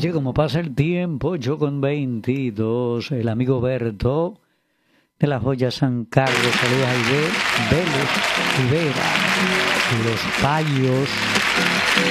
Oye, como pasa el tiempo, yo con 22, el amigo Berto de la joya San Carlos, Soledad Aide, Vélez, Rivera, Los Payos.